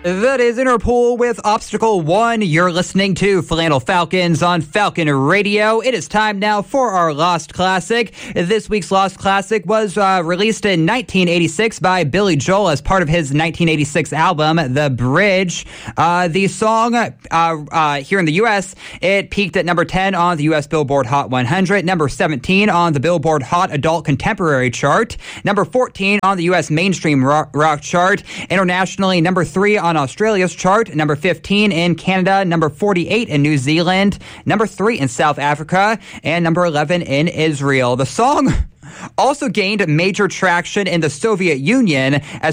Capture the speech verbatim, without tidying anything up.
That is Interpol with Obstacle One. You're listening to Flannel Falcons on Falcon Radio. It is time now for our Lost Classic. This week's Lost Classic was uh, released in nineteen eighty-six by Billy Joel as part of his nineteen eighty-six album, The Bridge. Uh, the song uh, uh, here in the U S, it peaked at number ten on the U S Billboard Hot one hundred, number seventeen on the Billboard Hot Adult Contemporary chart, number fourteen on the U S Mainstream Rock, rock chart, internationally number three on Australia's chart, number fifteen in Canada, number forty-eight in New Zealand, number three in South Africa, and number eleven in Israel. The song also gained major traction in the Soviet Union as